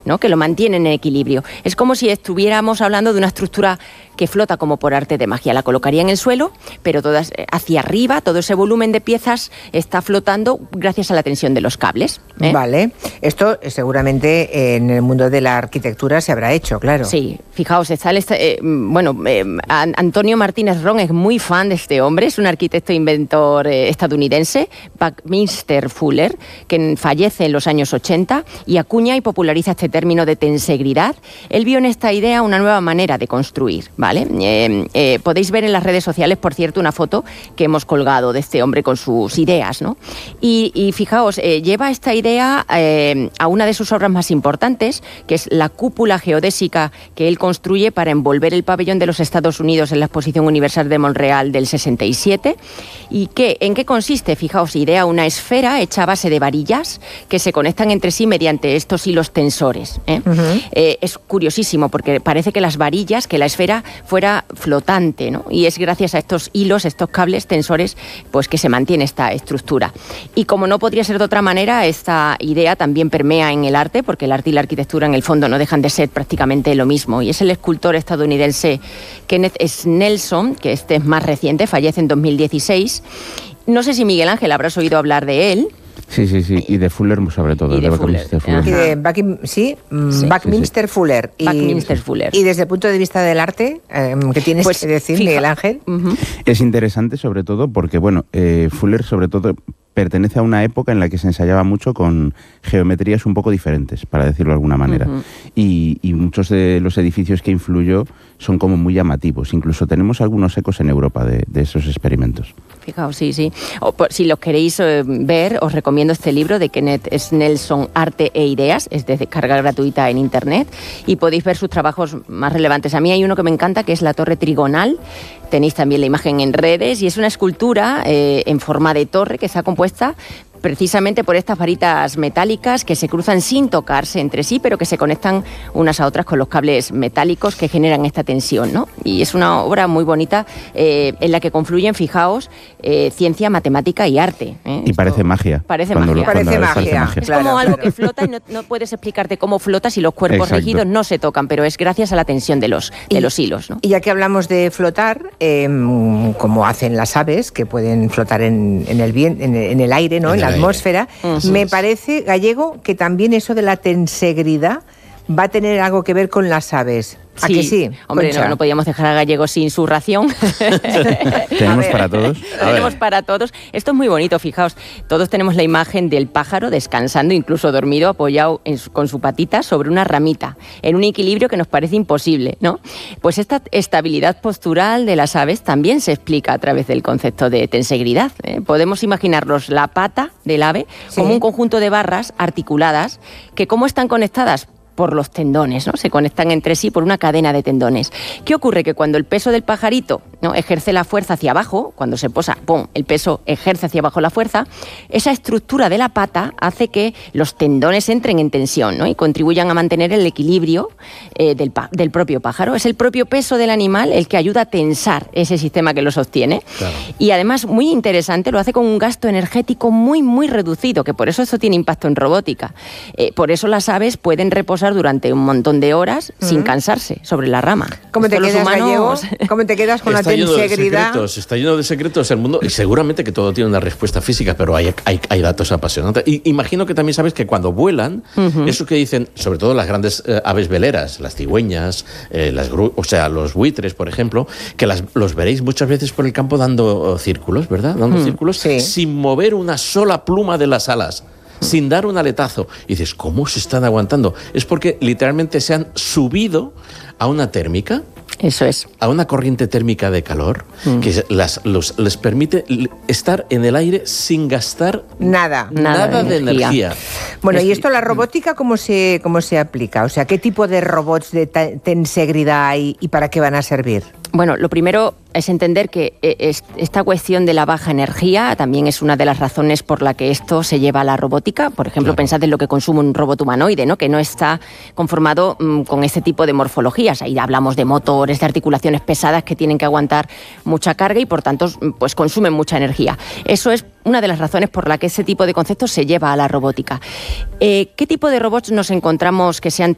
¿no? Que lo mantienen en equilibrio. Es como si estuviéramos hablando de una estructura que flota como por arte de magia. La colocaría en el suelo, pero todas hacia arriba, todo ese volumen de piezas está flotando gracias a la tensión de los cables. Vale. Esto seguramente en el mundo de la arquitectura se habrá hecho, claro. Sí, fijaos, está Antonio Martínez Ron es muy fan de este hombre, es un arquitecto inventor estadounidense, Buckminster Fuller, que fallece en los años 80 y acuña y populariza este término de tensegridad. Él vio en esta idea una nueva manera de construir, ¿vale? Podéis ver en las redes sociales, por cierto, una foto que hemos colgado de este hombre con sus ideas, ¿no? Y fijaos, lleva esta idea a una de sus obras más importantes, que es la cúpula geodésica que él construye para envolver el pabellón de los Estados Unidos en la Exposición Universal de Montreal del 67. ¿Y en qué consiste? Fijaos, idea una esfera hecha a base de varillas que se conectan entre sí mediante estos hilos tensores. Es curiosísimo porque parece que las varillas, que la esfera fuera flotante, ¿no? Y es gracias a estos hilos, estos cables tensores, pues que se mantiene esta estructura. Y como no podría ser de otra manera, esta idea también permea en el arte, porque el arte y la arquitectura en el fondo no dejan de ser prácticamente lo mismo. Y es el escultor estadounidense Kenneth Snelson, que este es más reciente, fallece en 2016. No sé si Miguel Ángel habrás oído hablar de él. Sí, y de Fuller sobre todo. Y de Fuller. Y de Buckminster Fuller. Buckminster Fuller. Y desde el punto de vista del arte, ¿qué tienes que decir, Miguel Ángel? Es interesante sobre todo porque, Fuller sobre todo pertenece a una época en la que se ensayaba mucho con geometrías un poco diferentes, para decirlo de alguna manera. Y muchos de los edificios que influyó son como muy llamativos. Incluso tenemos algunos ecos en Europa de esos experimentos. Fijaos, sí. Si los queréis ver, os recomiendo este libro de Kenneth Snelson, Arte e Ideas, es de descarga gratuita en internet, y podéis ver sus trabajos más relevantes. A mí hay uno que me encanta, que es la Torre Trigonal. Tenéis también la imagen en redes, y es una escultura en forma de torre que está compuesta precisamente por estas varitas metálicas que se cruzan sin tocarse entre sí, pero que se conectan unas a otras con los cables metálicos que generan esta tensión, ¿no? Y es una obra muy bonita en la que confluyen, fijaos, ciencia, matemática y arte. Y parece magia. Parece magia. Es claro, como algo que flota y no puedes explicarte cómo flota si los cuerpos rígidos no se tocan, pero es gracias a la tensión de los hilos, ¿no? Y ya que hablamos de flotar, como hacen las aves, que pueden flotar en el aire, ¿no? En la atmósfera, me parece, Gallego, que también eso de la tensegridad va a tener algo que ver con las aves. ¿A que sí? Hombre, no podíamos dejar a Gallego sin su ración. Tenemos para todos. Tenemos para todos. Esto es muy bonito, fijaos. Todos tenemos la imagen del pájaro descansando, incluso dormido, apoyado con su patita sobre una ramita, en un equilibrio que nos parece imposible, ¿no? Pues esta estabilidad postural de las aves también se explica a través del concepto de tensegridad. Podemos imaginarnos la pata del ave como un conjunto de barras articuladas que, ¿cómo están conectadas? Por los tendones, ¿no? Se conectan entre sí por una cadena de tendones. ¿Qué ocurre? Que cuando el peso del pajarito, ¿no?, ejerce la fuerza hacia abajo, cuando se posa, ¡pum!, el peso ejerce hacia abajo la fuerza, esa estructura de la pata hace que los tendones entren en tensión, ¿no?, y contribuyan a mantener el equilibrio del propio pájaro. Es el propio peso del animal el que ayuda a tensar ese sistema que lo sostiene. Claro. Y además, muy interesante, lo hace con un gasto energético muy, muy reducido, que por eso esto tiene impacto en robótica. Por eso las aves pueden reposar durante un montón de horas sin cansarse sobre la rama. ¿Cómo te quedas, Gallego? ¿Cómo te quedas con la tensegridad? Está lleno de secretos el mundo, y seguramente que todo tiene una respuesta física, pero hay datos apasionantes. Y imagino que también sabes que cuando vuelan, eso que dicen, sobre todo las grandes aves veleras, las cigüeñas, los buitres, por ejemplo, que los veréis muchas veces por el campo dando círculos, ¿verdad? Dando círculos sin mover una sola pluma de las alas, sin dar un aletazo. Y dices, ¿cómo se están aguantando? Es porque literalmente se han subido a una térmica. Eso es. A una corriente térmica de calor que les permite estar en el aire sin gastar nada de energía. Bueno, ¿y esto la robótica cómo se aplica? O sea, ¿qué tipo de robots de tensegridad hay y para qué van a servir? Bueno, lo primero es entender que esta cuestión de la baja energía también es una de las razones por la que esto se lleva a la robótica. Por ejemplo, pensad en lo que consume un robot humanoide, ¿no?, que no está conformado con este tipo de morfologías. Ahí hablamos de motores, de articulaciones pesadas que tienen que aguantar mucha carga y, por tanto, pues consumen mucha energía. Eso es una de las razones por la que ese tipo de conceptos se lleva a la robótica. ¿Qué tipo de robots nos encontramos que sean